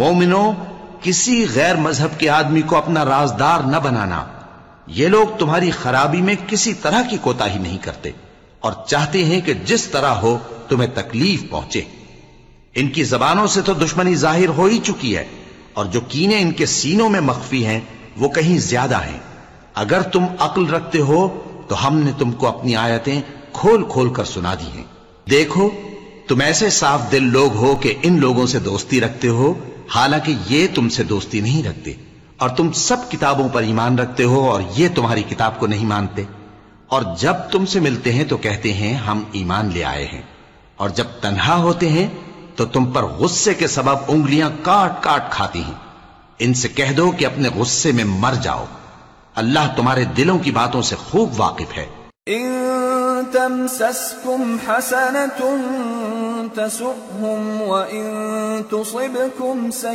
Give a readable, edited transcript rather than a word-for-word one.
مومنو، کسی غیر مذہب کے آدمی کو اپنا رازدار نہ بنانا. یہ لوگ تمہاری خرابی میں کسی طرح کی کوتاہی نہیں کرتے اور چاہتے ہیں کہ جس طرح ہو تمہیں تکلیف پہنچے. ان کی زبانوں سے تو دشمنی ظاہر ہو ہی چکی ہے، اور جو کینے ان کے سینوں میں مخفی ہیں وہ کہیں زیادہ ہیں. اگر تم عقل رکھتے ہو تو ہم نے تم کو اپنی آیتیں کھول کھول کر سنا دی ہیں. دیکھو، تم ایسے صاف دل لوگ ہو کہ ان لوگوں سے دوستی رکھتے ہو، حالانکہ یہ تم سے دوستی نہیں رکھتے، اور تم سب کتابوں پر ایمان رکھتے ہو اور یہ تمہاری کتاب کو نہیں مانتے. اور جب تم سے ملتے ہیں تو کہتے ہیں ہم ایمان لے آئے ہیں، اور جب تنہا ہوتے ہیں تو تم پر غصے کے سبب انگلیاں کاٹ کاٹ کھاتی ہیں. ان سے کہہ دو کہ اپنے غصے میں مر جاؤ، اللہ تمہارے دلوں کی باتوں سے خوب واقف ہے. إن تمسسكم حسنة تسؤهم وإن تصبكم